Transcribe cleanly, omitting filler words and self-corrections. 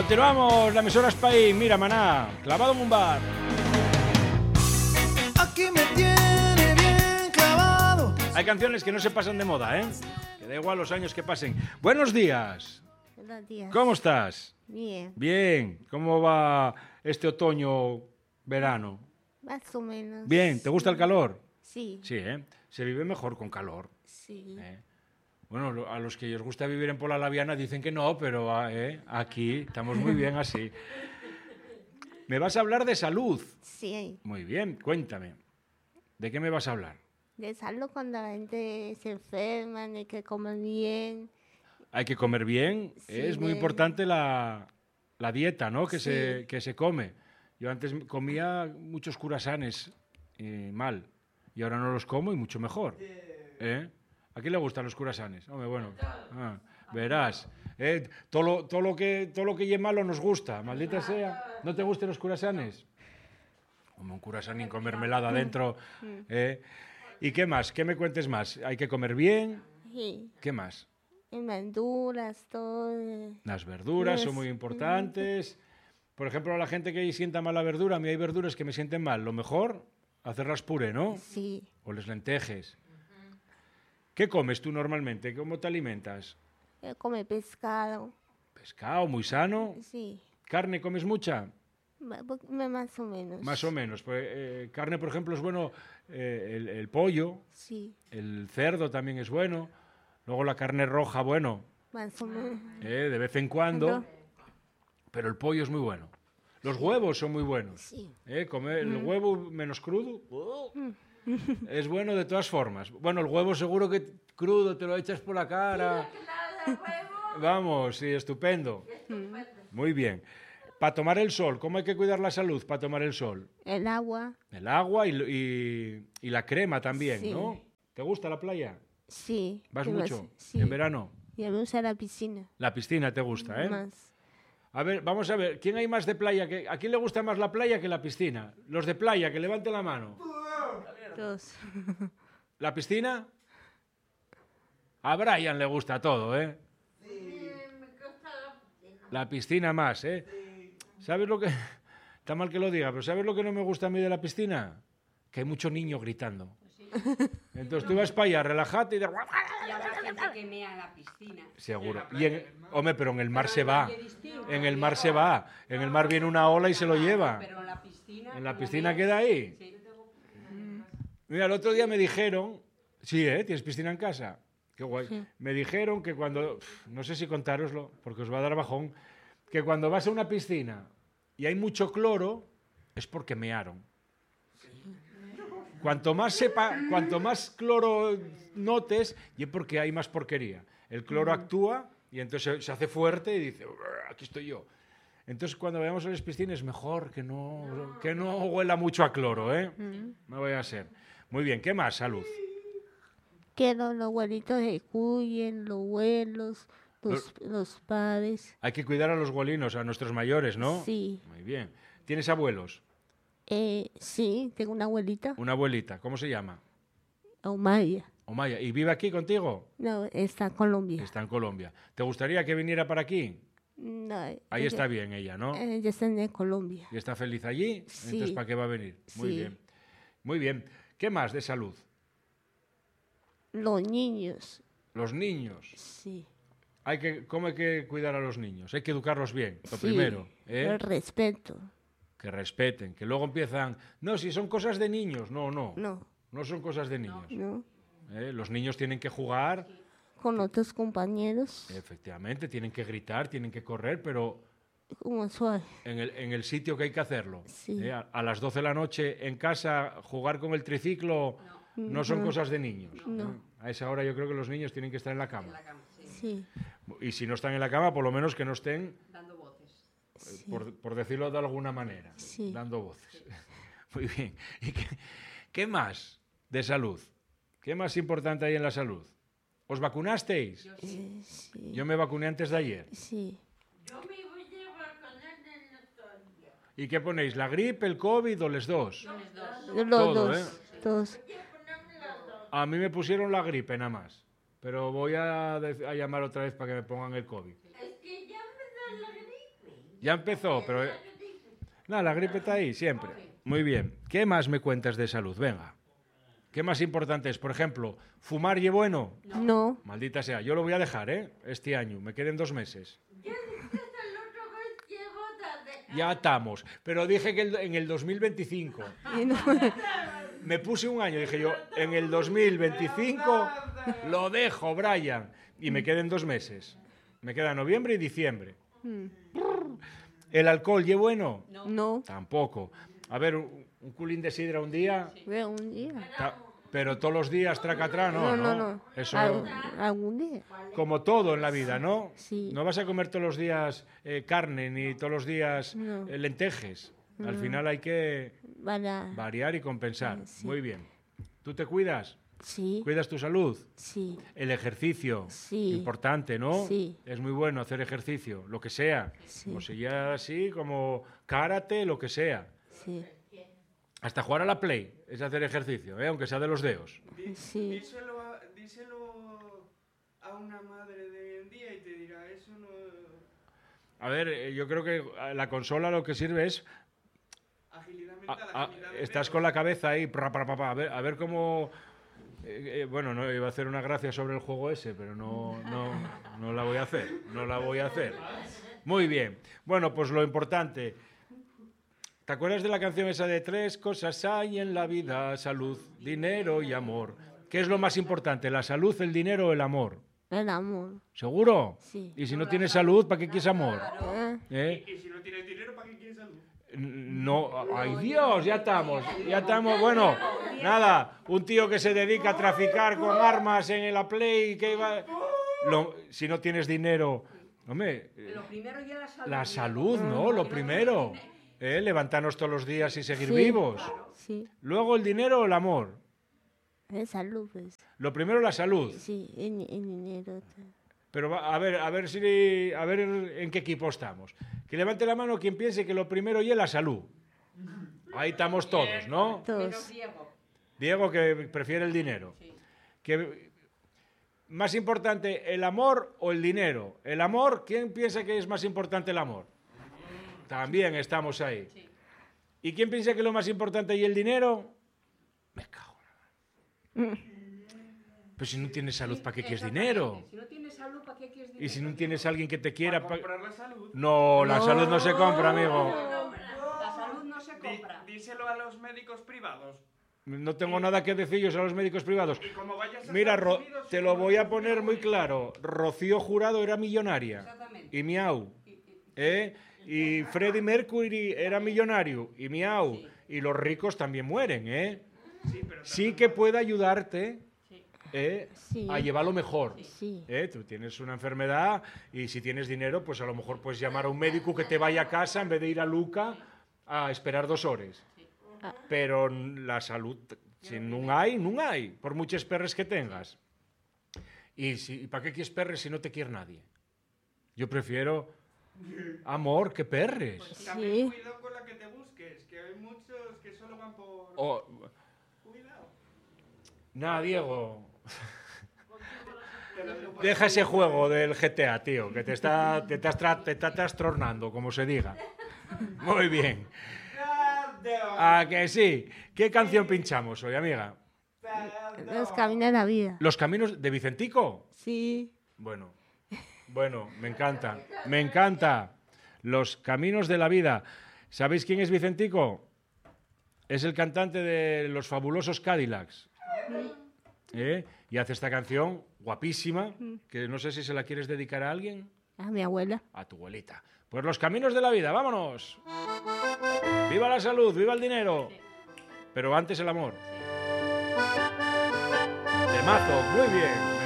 Continuamos, la emisora es país. Mira, maná, clavado en un bar. Aquí me tiene bien clavado. Hay canciones que no se pasan de moda, ¿eh? Que da igual los años que pasen. Buenos días. Buenos días. ¿Cómo estás? Bien, Bien. ¿Cómo va este otoño, verano? más o menos. Bien. ¿Te gusta el calor? Sí, Sí, ¿eh? Se vive mejor con calor. sí. Bueno, a los que os gusta vivir en Pola Laviana dicen que no, pero aquí estamos muy bien así. ¿Me vas a hablar de salud? Sí, Muy bien, cuéntame. ¿De qué me vas a hablar? de salud cuando la gente se enferma, hay que comer bien. Hay que comer bien. Sí, Es muy de- importante la dieta, ¿no? Que, Sí. que se come. Yo antes comía muchos curasanes mal. Y ahora no los como y mucho mejor. ¿Eh? ¿A quién le gustan los curasanes? Hombre, bueno. Verás. Todo lo que lleve malo nos gusta. Maldita sea. ¿No te gustan los curasanes? Como un curasán con mermelada adentro. ¿Y qué más? ¿Qué me cuentes más? Hay que comer bien. Sí, ¿Qué más? y verduras, todo. Las verduras son Yes. muy importantes. Por ejemplo, a la gente que sienta mal la verdura, a mí hay verduras que me sienten mal. Lo mejor, hacerlas puré, ¿no? Sí, O las lentejas. ¿Qué comes tú normalmente? ¿Cómo te alimentas? come pescado. Pescado, muy sano. Sí, ¿Carne comes mucha? más o menos. Más o menos. Pues, carne, por ejemplo, es bueno el pollo, Sí, el cerdo también es bueno. Luego la carne roja, bueno, más o menos. de vez en cuando. Pero el pollo es muy bueno. Los huevos son muy buenos. Sí. Comer el huevo menos crudo es bueno de todas formas. Bueno, el huevo seguro que crudo te lo echas por la cara. Vamos, sí, estupendo. Muy bien. Para tomar el sol, ¿cómo hay que cuidar la salud para tomar el sol? El agua, El agua y la crema también, Sí. ¿no? ¿Te gusta la playa? sí. ¿Vas y mucho Sí. en verano? Y me gusta la piscina. La piscina te gusta, ¿eh? Más. A ver, vamos a ver, ¿quién hay más de playa? ¿A quién le gusta más la playa que la piscina? Los de playa, que levanten la mano. Dos. ¿La piscina? A Brian le gusta todo, ¿eh? La piscina más, ¿eh? ¿Sabes lo que...? Está mal que lo diga, pero ¿sabes lo que no me gusta a mí de la piscina? Que hay mucho niño gritando. Entonces tú vas para allá, relájate y... Y habrá gente que mea en la piscina. Seguro. Hombre, pero en el mar se va. En el mar se va. En el mar viene una ola y se lo lleva. Pero en la piscina... En la como piscina ves, queda ahí. sí. Mira, el otro día me dijeron... Sí, ¿eh? ¿Tienes piscina en casa? Qué guay. Sí. Me dijeron que cuando... No sé si contároslo, porque os va a dar bajón. Que cuando vas a una piscina y hay mucho cloro, es porque mearon. Cuanto más cloro notes, y es porque hay más porquería. El cloro actúa y entonces se hace fuerte y dice, aquí estoy yo. Entonces cuando vayamos a las piscinas es mejor que no huela mucho a cloro, ¿eh? No vaya a ser. Muy bien, ¿qué más? Salud. Que los abuelitos se cuiden, los abuelos, los padres. Hay que cuidar a los golinos, a nuestros mayores, ¿no? Sí. Muy bien. ¿Tienes abuelos? Sí, tengo una abuelita, Una abuelita. ¿Cómo se llama? Omaya. Omaya. ¿Y vive aquí contigo? No, está en Colombia. Está en Colombia. ¿Te gustaría que viniera para aquí? No, Ahí está bien ella, ¿no? Ella está en Colombia. ¿Y está feliz allí? Sí. Entonces, ¿para qué va a venir? Muy Sí. bien. Muy bien. ¿Qué más de salud? Los niños, Los niños. sí. ¿Cómo hay que cuidar a los niños? Hay que educarlos bien, lo Sí, primero. ¿eh? el respeto. Que respeten, que luego empiezan... No, si son cosas de niños. No, no. No, No son cosas de niños. no. Los niños tienen que jugar, Con otros compañeros, efectivamente, tienen que gritar, tienen que correr, pero como suave. en el sitio que hay que hacerlo. Sí. A las 12 de la noche en casa, jugar con el triciclo no son cosas de niños. No. A esa hora yo creo que los niños tienen que estar en la cama. La cama, sí. Sí, Y si no están en la cama, por lo menos que no estén, Dando voces. sí. por decirlo de alguna manera, Sí. dando voces. Muy bien. ¿Y qué más de salud? ¿Qué más importante hay en la salud? ¿Os vacunasteis? Sí, Yo me vacuné antes de ayer. sí. ¿Y qué ponéis? ¿La gripe, el COVID o los dos? Los Todo, dos, todos. A mí me pusieron la gripe nada más. Pero voy a llamar otra vez para que me pongan el COVID. Ya empezó, pero... Nada, la gripe está ahí, siempre. Muy bien. ¿Qué más me cuentas de salud? Venga. ¿Qué más importante es? Por ejemplo, ¿fumar y bueno? No. Maldita sea, yo lo voy a dejar, este año. Me queden 2 meses. Ya estamos. Pero dije que en el 2025. Y no- Me puse un año, dije yo, en el 2025 lo dejo, Brian. Y me queden 2 meses. Me queda noviembre y diciembre. ¿El alcohol y bueno? No. Tampoco. A ver, un culín de sidra un día, Ve un día. pero todos los días tracatrá, no. No. Eso, Algún día. como todo en la vida, ¿no? Sí. No vas a comer todos los días carne, ni todos los días No. lentejes. Al final hay que Para... variar y compensar. Sí. Muy bien. ¿Tú te cuidas? Sí. ¿Cuidas tu salud? Sí. El ejercicio, Sí. importante, ¿no? Sí. Es muy bueno hacer ejercicio, lo que sea. Sí. Como sea así, como karate, lo que sea. Sí. Hasta jugar a la Play es hacer ejercicio, aunque sea de los dedos. Sí. Díselo a una madre de hoy en día y te dirá, eso no... A ver, yo creo que la consola lo que sirve es... Agilidad mental, agilidad estás con la cabeza ahí, a ver cómo... bueno, no iba a hacer una gracia sobre el juego ese, pero no la voy a hacer, no la voy a hacer. Muy bien. Bueno, pues lo importante... ¿Te acuerdas de la canción esa de 3 cosas hay en la vida? Salud, dinero y amor. ¿Qué es lo más importante, la salud, el dinero o el amor? El amor. ¿Seguro? Sí. Y si no tienes salud, ¿para qué quieres amor? ¿Eh? Y si no tienes dinero, ¿para qué quieres salud? No, ay Dios, ya estamos, bueno, nada, un tío que se dedica a traficar con armas en la Play, si no tienes dinero, hombre, Lo primero ya la salud. la salud, ¿no? Lo primero, levantarnos todos los días y seguir Sí. vivos. Sí. Luego el dinero o el amor. Es salud, pues. Lo primero la salud. Sí, en dinero. Pero a ver en qué equipo estamos. Que levante la mano quien piense que lo primero y es la salud. Ahí estamos todos, ¿no? Menos Todos. Diego. Diego que prefiere el dinero. Sí. ¿Más importante el amor o el dinero? El amor, ¿quién piensa que es más importante el amor? También estamos ahí. Sí. ¿Y quién piensa que lo más importante y el dinero? Me cago en la... Pues si no tienes salud, ¿para qué quieres dinero? Si no tienes salud, ¿para qué quieres dinero? Y si no tienes alguien que te quiera... Para comprar la salud. No, la salud no se compra, amigo. La salud no se compra. Díselo a los médicos privados. No tengo nada que decirles a los médicos privados. Y como vayas a Mira, Estados Unidos, te lo voy a poner muy claro. Rocío Jurado era millonaria. Exactamente. Y miau. Y Freddie Mercury era millonario. Y miau. Sí. Y los ricos también mueren, Sí, pero Sí que puede ayudarte Sí. Sí. a llevarlo mejor. Sí. Tú tienes una enfermedad y si tienes dinero, pues a lo mejor puedes llamar a un médico que te vaya a casa en vez de ir a Luca a esperar 2 horas. Pero la salud, si no hay, por muchos perres que tengas. ¿Y para qué quieres perres si no te quiere nadie? Yo prefiero amor que perres. también Sí. cuidado con la que te busques, que hay muchos que solo van por... Cuidado. Nada, Diego. Deja ese juego del GTA, tío, que te está trastornando, como se diga. Muy bien. ¿A que sí? ¿Qué canción pinchamos hoy, amiga? Los caminos de la vida. ¿Los caminos de Vicentico? Sí. Bueno, me encanta, me encanta. Los caminos de la vida. ¿Sabéis quién es Vicentico? Es el cantante de Los Fabulosos Cadillacs. Y hace esta canción guapísima, que no sé si se la quieres dedicar a alguien. A mi abuela. A tu abuelita. Pues los caminos de la vida, vámonos. Viva la salud, viva el dinero. Pero antes el amor. De mazo, muy bien.